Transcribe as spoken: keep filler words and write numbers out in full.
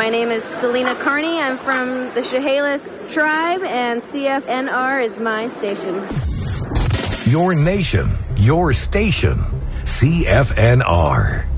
My name is Selena Carney. I'm from the Chehalis tribe, and C F N R is my station. Your nation, your station, C F N R.